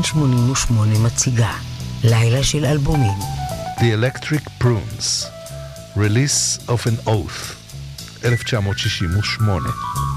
כאן 88 מציגה לילה של אלבומים. The Electric Prunes, Release of an Oath, 1968.